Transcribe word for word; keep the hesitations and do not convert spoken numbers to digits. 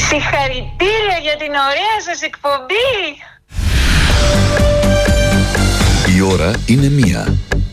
Συγχαρητήρια για την ωραία σας εκπομπή. Η ώρα είναι μία.